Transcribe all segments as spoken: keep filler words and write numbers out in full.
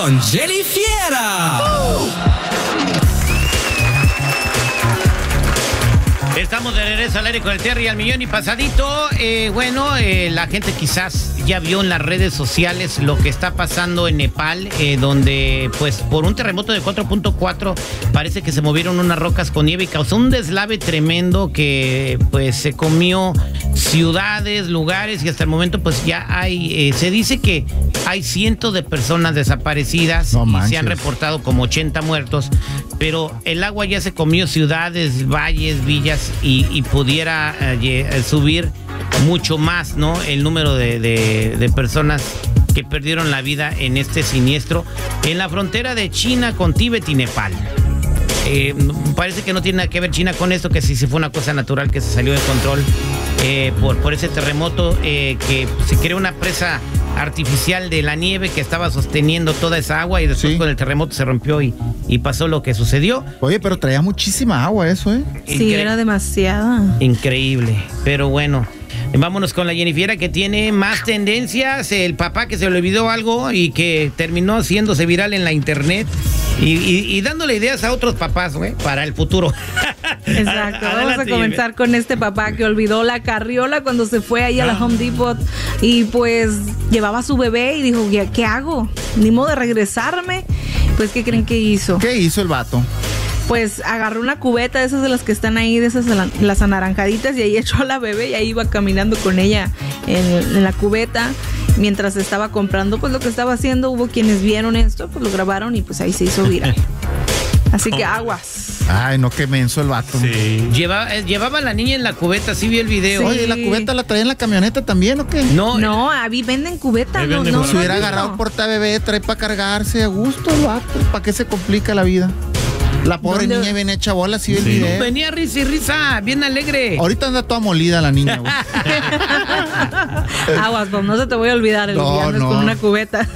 con Jenny Fiera. Uh. Estamos de regreso al aire con el Terry al millón y pasadito. Eh, bueno, eh, la gente quizás ya vio en las redes sociales lo que está pasando en Nepal, eh, donde pues por un terremoto de cuatro punto cuatro parece que se movieron unas rocas con nieve y causó un deslave tremendo que pues se comió ciudades, lugares y hasta el momento pues ya hay, eh, se dice que hay cientos de personas desaparecidas no y se han reportado como ochenta muertos, pero el agua ya se comió ciudades, valles, villas y, y pudiera eh, subir mucho más, ¿no? El número de, de, de personas que perdieron la vida en este siniestro en la frontera de China con Tíbet y Nepal. Eh, parece que no tiene nada que ver China con esto, que sí, sí fue una cosa natural que se salió de control eh, por, por ese terremoto, eh, que se creó una presa artificial de la nieve que estaba sosteniendo toda esa agua y después sí. Con el terremoto se rompió y, y pasó lo que sucedió. Oye, pero traía muchísima agua eso, ¿eh? Sí, Incre- era demasiada. Increíble, pero bueno. Vámonos con la Jennifiera que tiene más tendencias. El papá que se le olvidó algo y que terminó haciéndose viral en la internet y, y, y dándole ideas a otros papás, güey, para el futuro. Exacto. Vamos a comenzar con este papá que olvidó la carriola cuando se fue ahí a la Home Depot y pues llevaba a su bebé y dijo, ¿qué hago? Ni modo de regresarme. Pues, ¿qué creen que hizo? ¿Qué hizo el vato? Pues agarró una cubeta de esas de las que están ahí, de esas las anaranjaditas, y ahí echó a la bebé y ahí iba caminando con ella en, en la cubeta mientras estaba comprando pues lo que estaba haciendo. Hubo quienes vieron esto, pues lo grabaron y pues ahí se hizo viral. Así que aguas. Ay, no, qué menso el vato. Sí. Llevaba, llevaba a la niña en la cubeta, sí vi el video. Sí. Oye, ¿la cubeta la traía en la camioneta también o qué? No, no, ahí venden cubeta. No, venden no, si hubiera agarrado porta bebé, trae para cargarse a gusto el vato. ¿Para qué se complica la vida? La pobre niña viene hecha bola, sí, sí. El video. Venía risa y risa, bien alegre. Ahorita anda toda molida la niña. Aguas, pues no se te voy a olvidar el no, viernes no. Con una cubeta.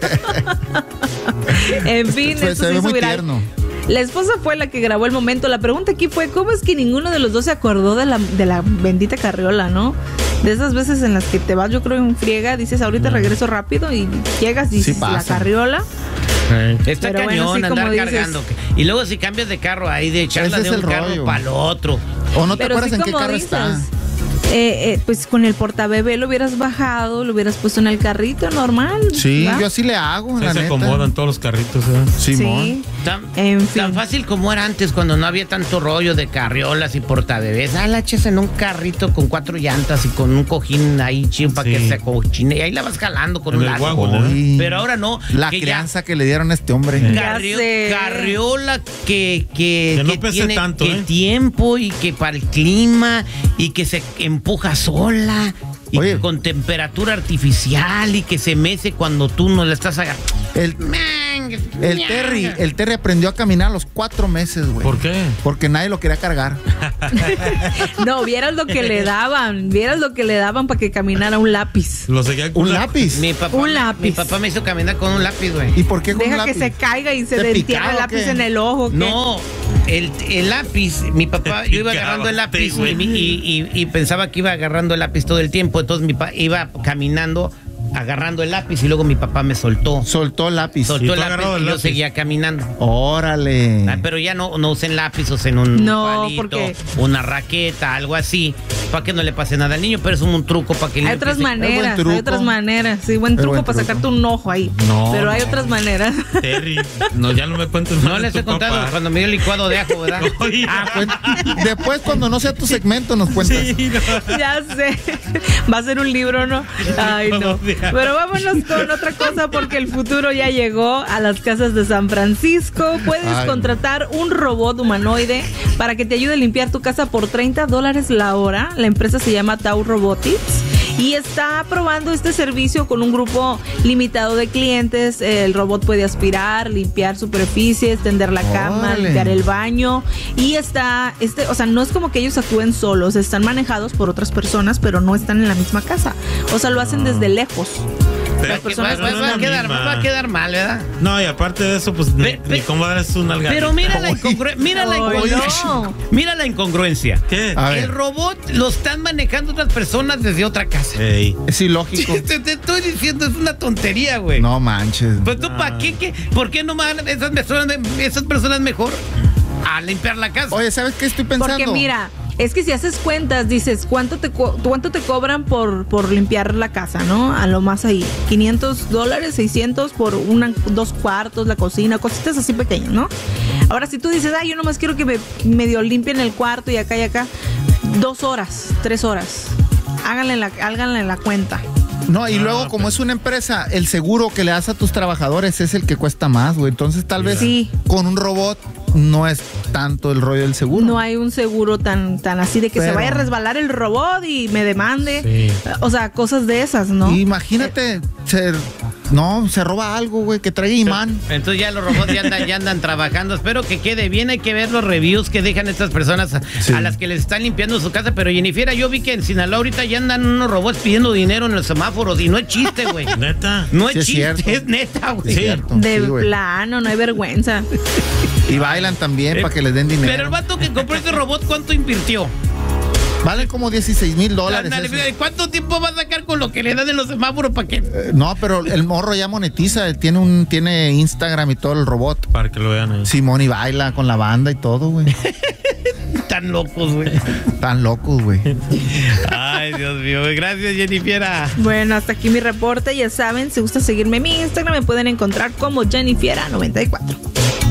En fin, se, eso se se ve hizo muy viral. Tierno. La esposa fue la que grabó el momento. La pregunta aquí fue, ¿cómo es que ninguno de los dos se acordó de la, de la bendita carriola, no? De esas veces en las que te vas, yo creo, en friega, dices, ahorita no. regreso rápido y llegas y dices, sí la carriola. Sí. Está pero cañón bueno, sí, andar dices, cargando. Y luego si cambias de carro ahí, de echarla de un carro para el otro. O no te pero acuerdas sí, en qué carro dices, está. Eh, eh, pues con el portabebé lo hubieras bajado, lo hubieras puesto en el carrito normal. Sí, ¿va? Yo así le hago. Sí, la se neta. acomodan todos los carritos, ¿eh? Sí. Tan, en fin. Tan fácil como era antes, cuando no había tanto rollo de carriolas y portabebés. Ah, la echas en un carrito con cuatro llantas y con un cojín ahí chido para sí. que se acochine. Y ahí la vas jalando con en un lazo. Wagon, ¿eh? Pero ahora no. La que crianza ya, que le dieron a este hombre. Carrio, carriola que, que, que, no que pese tiene tanto, que ¿eh? tiempo y que para el clima y que se empuja sola. Y Oye, con temperatura artificial y que se mece cuando tú no le estás agarrando. El, el Terry, el Terry aprendió a caminar a los cuatro meses, güey. ¿Por qué? Porque nadie lo quería cargar. No, vieras lo que le daban, vieras lo que le daban para que caminara un lápiz. Lo seguía con un lápiz. Mi papá, un lápiz. Mi papá me hizo caminar con un lápiz, güey. ¿Y por qué con Deja un lápiz? que se caiga y se le entierra el lápiz en el ojo. ¿qué? No, el, el lápiz, mi papá, yo iba agarrando el lápiz y, y, y, y pensaba que iba agarrando el lápiz todo el tiempo, entonces mi papá iba caminando agarrando el lápiz y luego mi papá me soltó. Soltó el lápiz. Soltó el lápiz y el yo lápiz? seguía caminando. Órale. Ah, pero ya no, no usen lápiz, usen un no, palito, porque... una raqueta, algo así, para que no le pase nada al niño, pero es un truco para que el hay niño otras empiece... maneras, hay otras maneras, sí, buen truco para sacarte un ojo ahí. No, pero hay no. otras maneras. Terry, no, ya no me cuentes más. No les he contado papá. Cuando me dio el licuado de ajo, ¿verdad? Ah, pues, después cuando no sea tu segmento nos cuentas. Sí, no. Ya sé. Va a ser un libro, ¿no? Ay, no. Pero vámonos con otra cosa porque el futuro ya llegó a las casas de San Francisco. Puedes Ay. contratar un robot humanoide para que te ayude a limpiar tu casa por treinta dólares la hora. La empresa se llama Tau Robotics y está probando este servicio con un grupo limitado de clientes. El robot puede aspirar, limpiar superficies, tender la cama, Ole. limpiar el baño y está, este, o sea, no es como que ellos actúen solos, están manejados por otras personas, pero no están en la misma casa. O sea, lo hacen desde lejos. Las personas va, va, va, a quedar, va a quedar mal, ¿verdad? No, y aparte de eso, pues Pe- ni, ni pe- cómo darles una alga. Pero mira la, incongru- mira, la Oh, incongruencia. no. Mira la incongruencia. ¿Qué? A ver. El robot lo están manejando otras personas desde otra casa. Ey. Es ilógico. Te, te estoy diciendo, es una tontería, güey. No manches. Pues tú, ¿para qué, qué? ¿Por qué no van esas personas, esas personas mejor a limpiar la casa? Oye, ¿sabes qué estoy pensando? Porque mira, es que si haces cuentas, dices, ¿cuánto te, co- cuánto te cobran por, por limpiar la casa, no? A lo más ahí, quinientos dólares, seiscientos por una, dos cuartos, la cocina, cositas así pequeñas, ¿no? Ahora, si tú dices, ay, yo nomás quiero que me medio limpien el cuarto y acá y acá, dos horas, tres horas, háganle la, háganle la cuenta. No, y Ah, luego, como pues. es una empresa, el seguro que le das a tus trabajadores es el que cuesta más, güey. Entonces, tal vez Sí. con un robot no es tanto el rollo del seguro. No hay un seguro tan, tan así de que se Pero- vaya a resbalar el robot y me demande. Sí. O sea, cosas de esas, ¿no? Imagínate, se, no, se roba algo, güey, que traiga imán. Entonces ya los robots ya andan, ya andan trabajando. Espero que quede bien. Hay que ver los reviews que dejan estas personas a, Sí. a las que les están limpiando su casa. Pero Jennifer, yo vi que en Sinaloa ahorita ya andan unos robots pidiendo dinero en los semáforos. Y no es chiste, güey. Neta. No Sí, es es chiste, cierto. es neta, güey. Sí. Cierto, De sí, güey. plano, no hay vergüenza. Y bailan también para que les den dinero. Pero el vato que compró ese robot, ¿cuánto invirtió? Valen como dieciséis mil dólares. Ándale, esos. fíjate, ¿cuánto tiempo va a sacar con lo que le dan en los semáforos para que Eh, no, pero el morro ya monetiza. Tiene un tiene Instagram y todo el robot. Para que lo vean ahí. Simón y baila con la banda y todo, güey. están locos, güey? Tan locos, güey. Ay, Dios mío. Gracias, Jennifer. Bueno, hasta aquí mi reporte. Ya saben, si gusta seguirme en mi Instagram, me pueden encontrar como Jennifer noventa y cuatro.